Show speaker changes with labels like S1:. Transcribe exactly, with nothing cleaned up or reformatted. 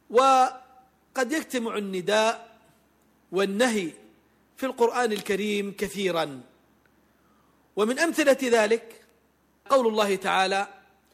S1: وقد يجتمع النداء والنهي في القرآن الكريم كثيرا، ومن أمثلة ذلك قول الله تعالى: